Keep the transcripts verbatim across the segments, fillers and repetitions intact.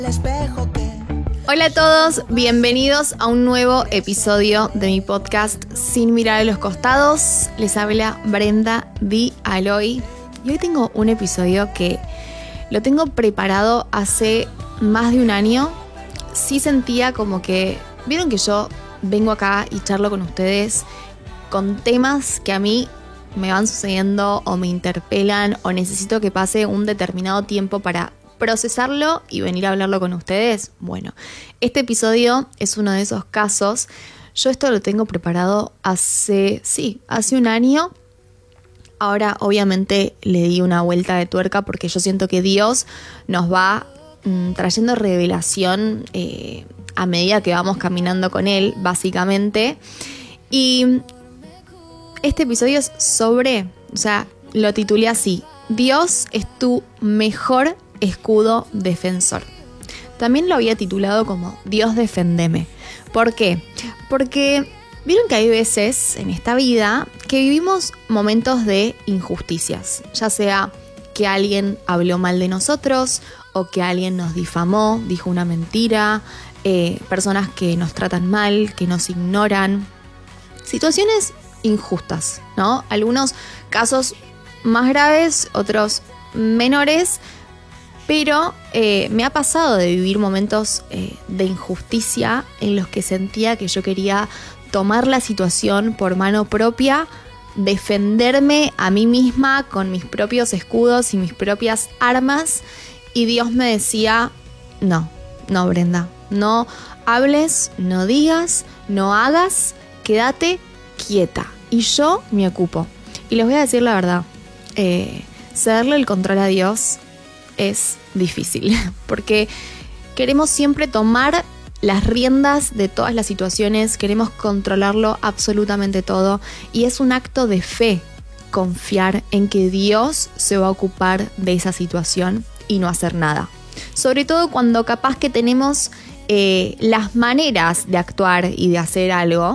Hola a todos, bienvenidos a un nuevo episodio de mi podcast Sin mirar a los costados. Les habla Brenda Di Aloy y hoy tengo un episodio que lo tengo preparado hace más de un año. Sí sentía como que, vieron que yo vengo acá y charlo con ustedes con temas que a mí me van sucediendo o me interpelan o necesito que pase un determinado tiempo para procesarlo y venir a hablarlo con ustedes. Bueno, este episodio es uno de esos casos. Yo esto lo tengo preparado hace, sí, hace un año. Ahora obviamente le di una vuelta de tuerca porque yo siento que Dios nos va mmm, trayendo revelación eh, a medida que vamos caminando con Él, básicamente. Y este episodio es sobre, o sea, lo titulé así: Dios es tu mejor escudo defensor. También lo había titulado como Dios defendeme. ¿Por qué? Porque vieron que hay veces en esta vida que vivimos momentos de injusticias, ya sea que alguien habló mal de nosotros o que alguien nos difamó, dijo una mentira, eh, personas que nos tratan mal, que nos ignoran, situaciones injustas, ¿no? Algunos casos más graves, otros menores, pero eh, me ha pasado de vivir momentos eh, de injusticia en los que sentía que yo quería tomar la situación por mano propia, defenderme a mí misma con mis propios escudos y mis propias armas, y Dios me decía: no, no Brenda, no hables, no digas, no hagas, quédate quieta y yo me ocupo. Y les voy a decir la verdad, eh, cederle el control a Dios es difícil, porque queremos siempre tomar las riendas de todas las situaciones, queremos controlarlo absolutamente todo, y es un acto de fe confiar en que Dios se va a ocupar de esa situación y no hacer nada. Sobre todo cuando capaz que tenemos eh, las maneras de actuar y de hacer algo,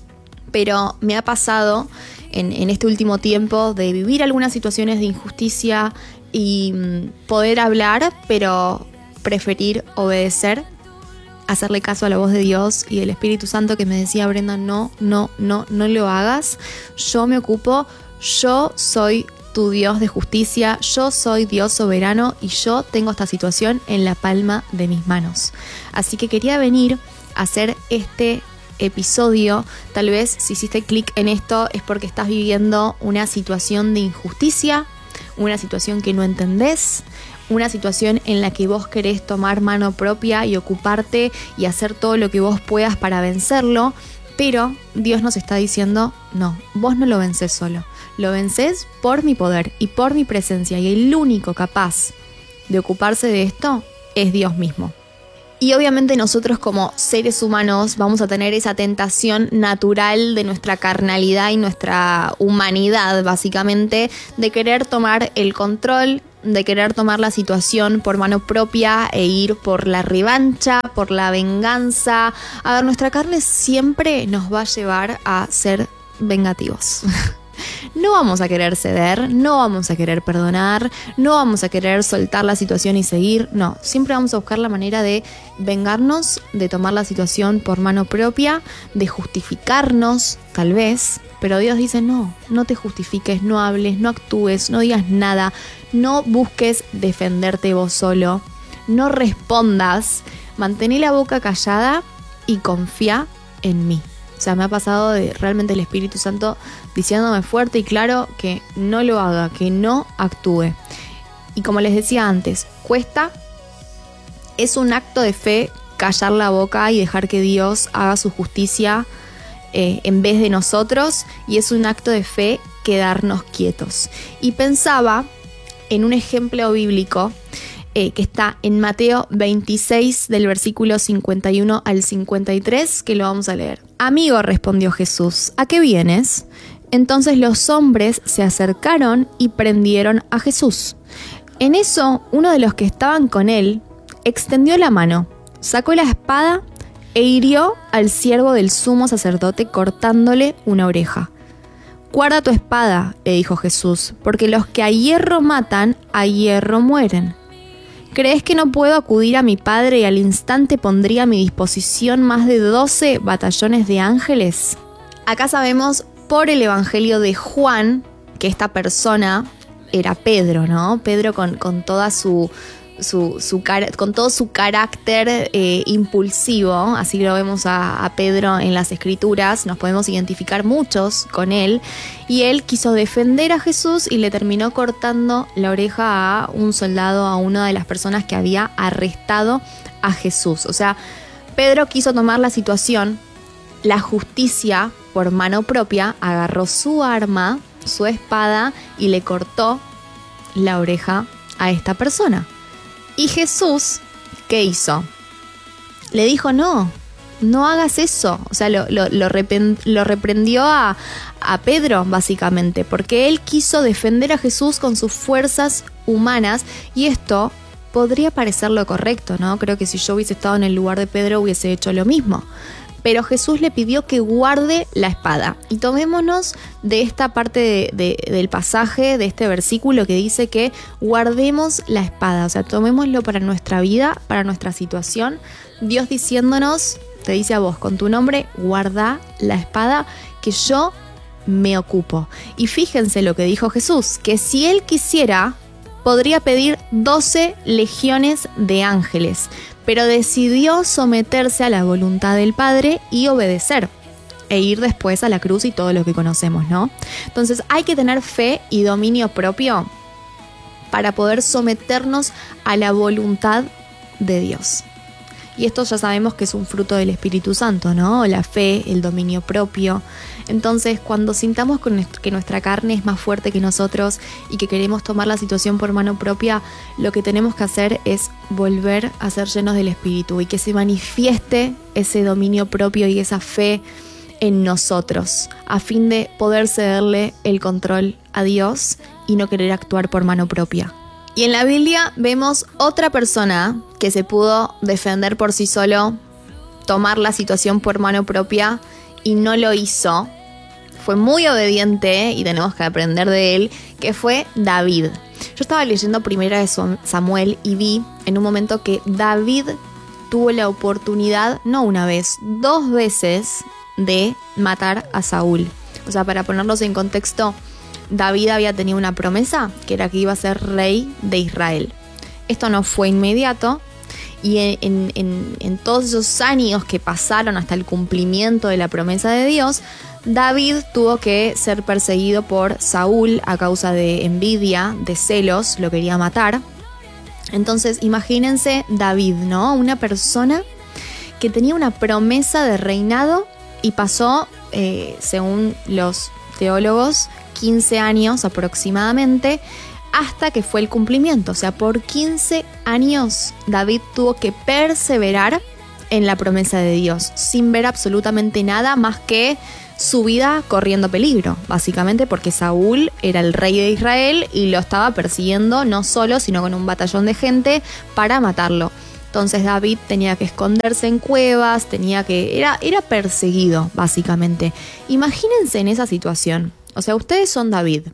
pero me ha pasado en, en este último tiempo de vivir algunas situaciones de injusticia y poder hablar, pero preferir obedecer, hacerle caso a la voz de Dios y del Espíritu Santo que me decía: Brenda, no, no, no, no lo hagas, yo me ocupo, yo soy tu Dios de justicia, yo soy Dios soberano y yo tengo esta situación en la palma de mis manos. Así que quería venir a hacer este episodio. Tal vez si hiciste clic en esto es porque estás viviendo una situación de injusticia, una situación que no entendés, una situación en la que vos querés tomar mano propia y ocuparte y hacer todo lo que vos puedas para vencerlo, pero Dios nos está diciendo: no, vos no lo vencés solo, lo vencés por mi poder y por mi presencia, y el único capaz de ocuparse de esto es Dios mismo. Y obviamente nosotros como seres humanos vamos a tener esa tentación natural de nuestra carnalidad y nuestra humanidad, básicamente, de querer tomar el control, de querer tomar la situación por mano propia e ir por la revancha, por la venganza. A ver, nuestra carne siempre nos va a llevar a ser vengativos. No vamos a querer ceder, no vamos a querer perdonar, no vamos a querer soltar la situación y seguir. No, siempre vamos a buscar la manera de vengarnos, de tomar la situación por mano propia, de justificarnos, tal vez. Pero Dios dice: no, no te justifiques, no hables, no actúes, no digas nada, no busques defenderte vos solo, no respondas, mantén la boca callada y confía en mí. O sea, me ha pasado de realmente el Espíritu Santo diciéndome fuerte y claro que no lo haga, que no actúe. Y como les decía antes, cuesta, es un acto de fe callar la boca y dejar que Dios haga su justicia eh, en vez de nosotros, y es un acto de fe quedarnos quietos. Y pensaba en un ejemplo bíblico eh, que está en Mateo veintiséis, del versículo cincuenta y uno al cincuenta y tres, que lo vamos a leer. Amigo, respondió Jesús, ¿a qué vienes? Entonces los hombres se acercaron y prendieron a Jesús. En eso, uno de los que estaban con él extendió la mano, sacó la espada e hirió al siervo del sumo sacerdote cortándole una oreja. Guarda tu espada, le dijo Jesús, porque los que a hierro matan, a hierro mueren. ¿Crees que no puedo acudir a mi padre y al instante pondría a mi disposición más de doce batallones de ángeles? Acá sabemos por el Evangelio de Juan que esta persona era Pedro, ¿no? Pedro con, con toda su... Su, su con todo su carácter eh, impulsivo, así lo vemos a, a Pedro en las escrituras, nos podemos identificar muchos con él, y él quiso defender a Jesús y le terminó cortando la oreja a un soldado, a una de las personas que había arrestado a Jesús. O sea, Pedro quiso tomar la situación, la justicia por mano propia, agarró su arma, su espada y le cortó la oreja a esta persona. Y Jesús, ¿qué hizo? Le dijo, no, no hagas eso. O sea, lo, lo, lo, repren, lo reprendió a, a Pedro, básicamente, porque él quiso defender a Jesús con sus fuerzas humanas, y esto podría parecer lo correcto, ¿no? Creo que si yo hubiese estado en el lugar de Pedro hubiese hecho lo mismo. Pero Jesús le pidió que guarde la espada. Y tomémonos de esta parte de, de, del pasaje, de este versículo que dice que guardemos la espada. O sea, tomémoslo para nuestra vida, para nuestra situación. Dios diciéndonos, te dice a vos, con tu nombre, guarda la espada que yo me ocupo. Y fíjense lo que dijo Jesús, que si él quisiera, podría pedir doce legiones de ángeles, pero decidió someterse a la voluntad del Padre y obedecer, e ir después a la cruz y todo lo que conocemos, ¿no? Entonces hay que tener fe y dominio propio para poder someternos a la voluntad de Dios. Y esto ya sabemos que es un fruto del Espíritu Santo, ¿no? La fe, el dominio propio. Entonces, cuando sintamos que nuestra carne es más fuerte que nosotros y que queremos tomar la situación por mano propia, lo que tenemos que hacer es volver a ser llenos del Espíritu y que se manifieste ese dominio propio y esa fe en nosotros, a fin de poder cederle el control a Dios y no querer actuar por mano propia. Y en la Biblia vemos otra persona que se pudo defender por sí solo, tomar la situación por mano propia y no lo hizo. Fue muy obediente y tenemos que aprender de él, que fue David. Yo estaba leyendo Primera de Samuel y vi en un momento que David tuvo la oportunidad, no una vez, dos veces de matar a Saúl. O sea, para ponerlos en contexto, David había tenido una promesa, que era que iba a ser rey de Israel. Esto no fue inmediato, y en, en, en todos esos años que pasaron hasta el cumplimiento de la promesa de Dios, David tuvo que ser perseguido por Saúl a causa de envidia, de celos, lo quería matar. Entonces imagínense David, ¿no? Una persona que tenía una promesa de reinado y pasó, eh, según los teólogos, quince años aproximadamente, hasta que fue el cumplimiento. O sea, por quince años David tuvo que perseverar en la promesa de Dios, sin ver absolutamente nada más que su vida corriendo peligro, básicamente porque Saúl era el rey de Israel y lo estaba persiguiendo no solo, sino con un batallón de gente para matarlo. Entonces David tenía que esconderse en cuevas, tenía que era, era perseguido, básicamente. Imagínense en esa situación. O sea, ustedes son David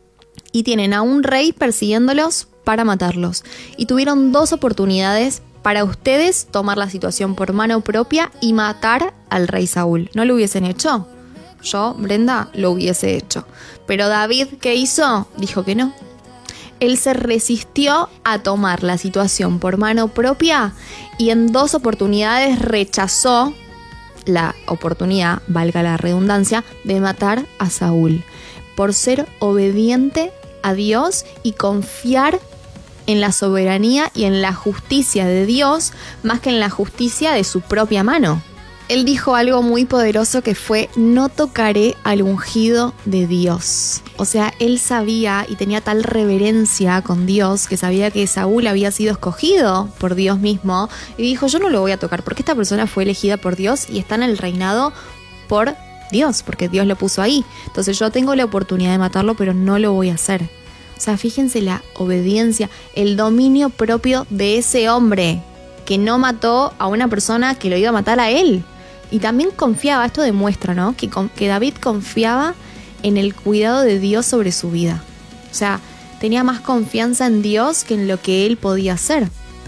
y tienen a un rey persiguiéndolos para matarlos. Y tuvieron dos oportunidades para ustedes tomar la situación por mano propia y matar al rey Saúl. ¿No lo hubiesen hecho? Yo, Brenda, lo hubiese hecho. Pero David, ¿qué hizo? Dijo que no. Él se resistió a tomar la situación por mano propia y en dos oportunidades rechazó la oportunidad, valga la redundancia, de matar a Saúl, por ser obediente a Dios y confiar en la soberanía y en la justicia de Dios más que en la justicia de su propia mano. Él dijo algo muy poderoso que fue: no tocaré al ungido de Dios. O sea, él sabía y tenía tal reverencia con Dios que sabía que Saúl había sido escogido por Dios mismo y dijo: yo no lo voy a tocar porque esta persona fue elegida por Dios y está en el reinado por Dios, porque Dios lo puso ahí. Entonces yo tengo la oportunidad de matarlo, pero no lo voy a hacer. O sea, fíjense la obediencia, el dominio propio de ese hombre que no mató a una persona que lo iba a matar a él. Y también confiaba, esto demuestra, ¿no? Que, que David confiaba en el cuidado de Dios sobre su vida. O sea, tenía más confianza en Dios que en lo que él podía hacer.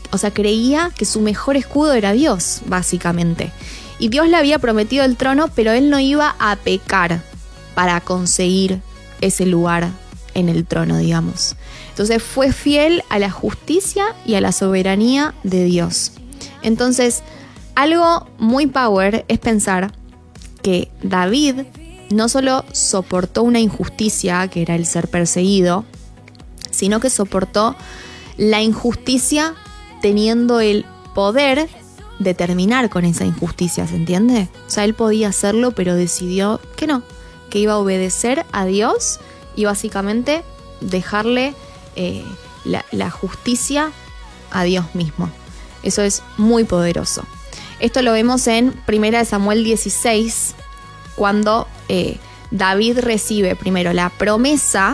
O sea, creía que su mejor escudo era Dios, básicamente. Y Dios le había prometido el trono, pero él no iba a pecar para conseguir ese lugar en el trono, digamos. Entonces fue fiel a la justicia y a la soberanía de Dios. Entonces, algo muy power es pensar que David no solo soportó una injusticia, que era el ser perseguido, sino que soportó la injusticia teniendo el poder de terminar con esa injusticia, ¿se entiende? O sea, él podía hacerlo, pero decidió que no, que iba a obedecer a Dios y básicamente dejarle eh, la, la justicia a Dios mismo. Eso es muy poderoso. Esto lo vemos en primera de Samuel dieciséis, cuando eh, David recibe primero la promesa,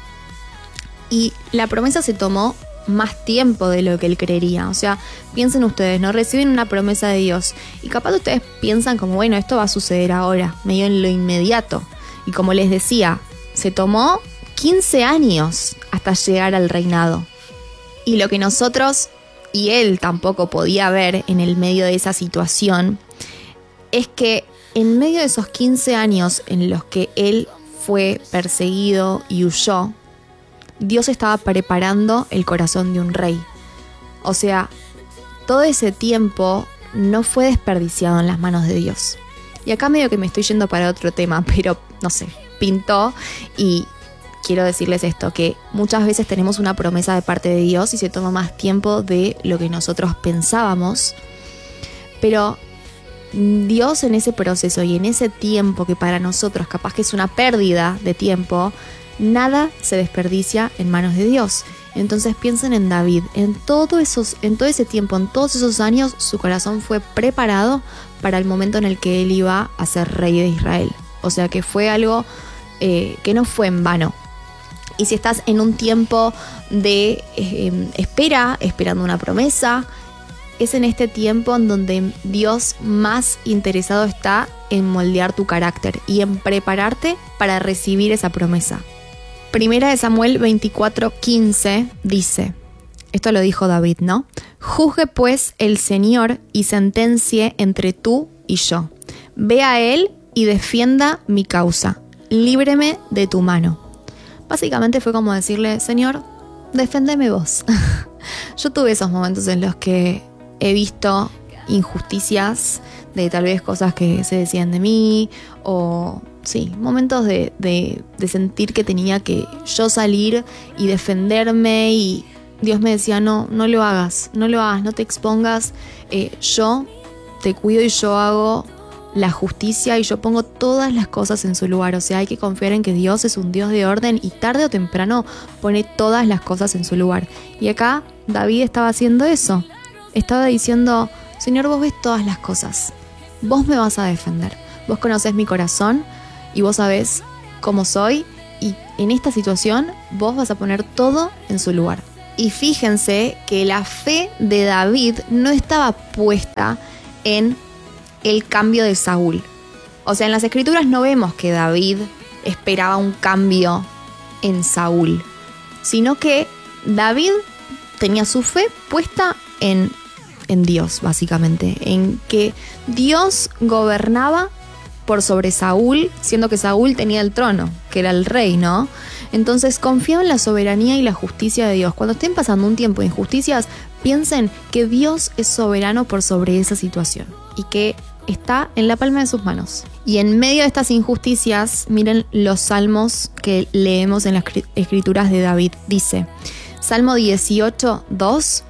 y la promesa se tomó más tiempo de lo que él creería. O sea, piensen ustedes, ¿no? Reciben una promesa de Dios y capaz ustedes piensan como, bueno, esto va a suceder ahora, medio en lo inmediato. Y como les decía, se tomó quince años hasta llegar al reinado. Y lo que nosotros y él tampoco podía ver en el medio de esa situación es que en medio de esos quince años en los que él fue perseguido y huyó, Dios estaba preparando el corazón de un rey. O sea, todo ese tiempo no fue desperdiciado en las manos de Dios. Y acá medio que me estoy yendo para otro tema, pero no sé, pintó. Y quiero decirles esto, que muchas veces tenemos una promesa de parte de Dios y se toma más tiempo de lo que nosotros pensábamos. Pero Dios en ese proceso y en ese tiempo que para nosotros capaz que es una pérdida de tiempo, nada se desperdicia en manos de Dios. Entonces piensen en David, en todo, esos, en todo ese tiempo, en todos esos años, su corazón fue preparado para el momento en el que él iba a ser rey de Israel. O sea que fue algo eh, que no fue en vano. Y si estás en un tiempo de eh, espera, esperando una promesa, es en este tiempo en donde Dios más interesado está en moldear tu carácter y en prepararte para recibir esa promesa. Primera de Samuel veinticuatro quince dice, esto lo dijo David, ¿no? Juzgue pues el Señor y sentencie entre tú y yo. Ve a él y defienda mi causa. Líbreme de tu mano. Básicamente fue como decirle, Señor, deféndeme vos. Yo tuve esos momentos en los que he visto injusticias de tal vez cosas que se decían de mí o sí, momentos de, de, de sentir que tenía que yo salir y defenderme y Dios me decía, no, no lo hagas, no lo hagas, no te expongas, eh, yo te cuido y yo hago la justicia y yo pongo todas las cosas en su lugar. O sea, hay que confiar en que Dios es un Dios de orden y tarde o temprano pone todas las cosas en su lugar. Y acá David estaba haciendo eso, estaba diciendo, Señor, vos ves todas las cosas, vos me vas a defender, vos conocés mi corazón y vos sabés cómo soy y en esta situación vos vas a poner todo en su lugar. Y fíjense que la fe de David no estaba puesta en el cambio de Saúl. O sea, en las escrituras no vemos que David esperaba un cambio en Saúl, sino que David tenía su fe puesta en, en Dios, básicamente, en que Dios gobernaba por sobre Saúl, siendo que Saúl tenía el trono, que era el rey, ¿no? Entonces confiaba en la soberanía y la justicia de Dios. Cuando estén pasando un tiempo de injusticias, piensen que Dios es soberano por sobre esa situación y que está en la palma de sus manos. Y en medio de estas injusticias, miren los salmos que leemos en las escrituras de David. Dice, Salmo dieciocho, dos,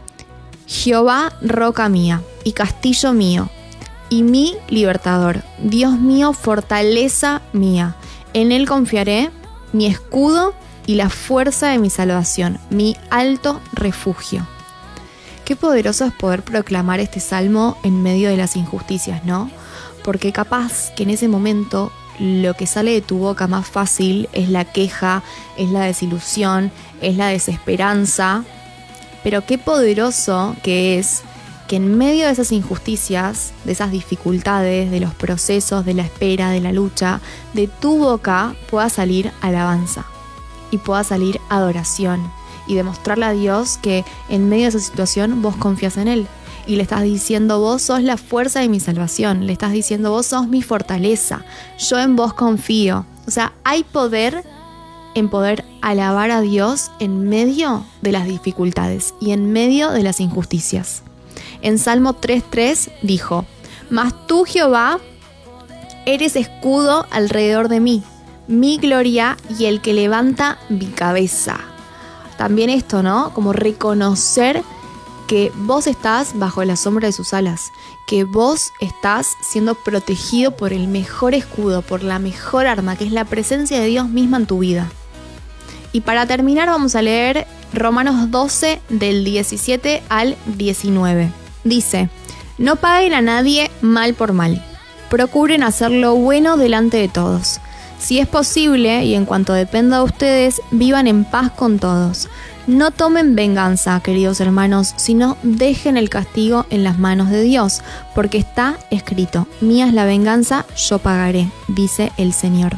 Jehová, roca mía y castillo mío, y mi libertador, Dios mío, fortaleza mía. En él confiaré, mi escudo y la fuerza de mi salvación, mi alto refugio. Qué poderoso es poder proclamar este salmo en medio de las injusticias, ¿no? Porque capaz que en ese momento lo que sale de tu boca más fácil es la queja, es la desilusión, es la desesperanza. Pero qué poderoso que es que en medio de esas injusticias, de esas dificultades, de los procesos, de la espera, de la lucha, de tu boca pueda salir alabanza y pueda salir adoración y demostrarle a Dios que en medio de esa situación vos confías en Él. Y le estás diciendo, vos sos la fuerza de mi salvación. Le estás diciendo, vos sos mi fortaleza. Yo en vos confío. O sea, hay poder en poder alabar a Dios en medio de las dificultades y en medio de las injusticias. En Salmo tres tres dijo, mas tú, Jehová, eres escudo alrededor de mí, mi gloria y el que levanta mi cabeza. También esto, ¿no? Como reconocer que vos estás bajo la sombra de sus alas, que vos estás siendo protegido por el mejor escudo, por la mejor arma, que es la presencia de Dios misma en tu vida. Y para terminar vamos a leer Romanos doce del diecisiete al diecinueve. Dice, no paguen a nadie mal por mal, procuren hacer lo bueno delante de todos. Si es posible, y en cuanto dependa de ustedes, vivan en paz con todos. No tomen venganza, queridos hermanos, sino dejen el castigo en las manos de Dios, porque está escrito, mía es la venganza, yo pagaré, dice el Señor.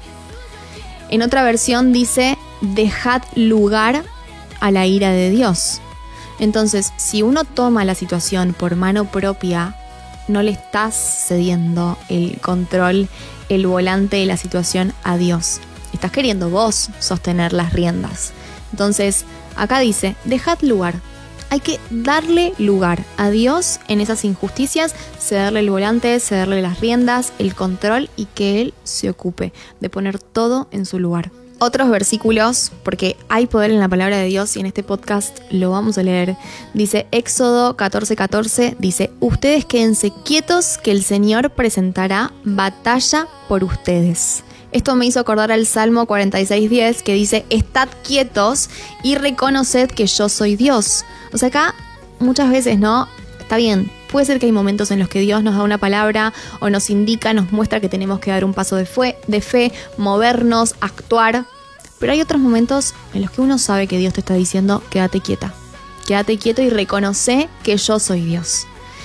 En otra versión dice, dejad lugar a la ira de Dios. Entonces, si uno toma la situación por mano propia, no le estás cediendo el control, el volante de la situación a Dios. Estás queriendo vos sostener las riendas. Entonces, acá dice, dejad lugar. Hay que darle lugar a Dios en esas injusticias, cederle el volante, cederle las riendas, el control y que Él se ocupe de poner todo en su lugar. Otros versículos, porque hay poder en la palabra de Dios y en este podcast lo vamos a leer. Dice Éxodo catorce catorce, dice, ustedes quédense quietos que el Señor presentará batalla por ustedes. Esto me hizo acordar al Salmo cuarenta y seis diez que dice, estad quietos y reconoced que yo soy Dios. O sea, acá muchas veces, ¿no? Está bien, puede ser que hay momentos en los que Dios nos da una palabra o nos indica, nos muestra que tenemos que dar un paso de fe, de fe, movernos, actuar. Pero hay otros momentos en los que uno sabe que Dios te está diciendo, quédate quieta. Quédate quieto y reconoce que yo soy Dios.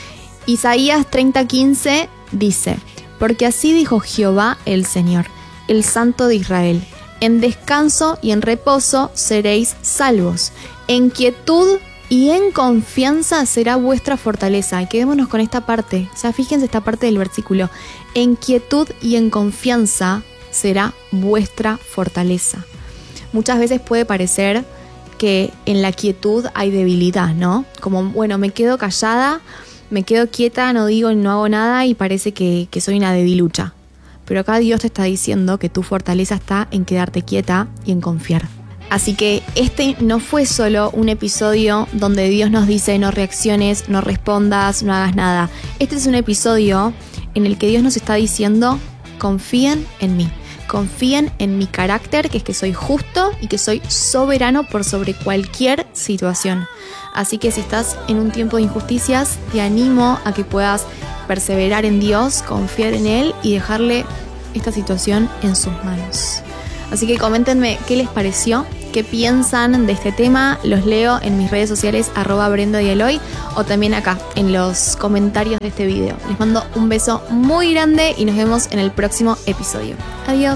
Isaías treinta quince dice, porque así dijo Jehová el Señor, el Santo de Israel, en descanso y en reposo seréis salvos, en quietud y en confianza será vuestra fortaleza. Y quedémonos con esta parte, o sea, fíjense esta parte del versículo, en quietud y en confianza será vuestra fortaleza. Muchas veces puede parecer que en la quietud hay debilidad, ¿no? Como, bueno, me quedo callada, me quedo quieta, no digo y no hago nada y parece que, que soy una debilucha. Pero acá Dios te está diciendo que tu fortaleza está en quedarte quieta y en confiar. Así que este no fue solo un episodio donde Dios nos dice no reacciones, no respondas, no hagas nada. Este es un episodio en el que Dios nos está diciendo confíen en mí. Confíen en mi carácter, que es que soy justo y que soy soberano por sobre cualquier situación. Así que si estás en un tiempo de injusticias, te animo a que puedas perseverar en Dios, confiar en Él y dejarle esta situación en sus manos. Así que coméntenme qué les pareció, qué piensan de este tema. Los leo en mis redes sociales, arroba Brenda y Eloy, o también acá en los comentarios de este video. Les mando un beso muy grande y nos vemos en el próximo episodio. Adiós.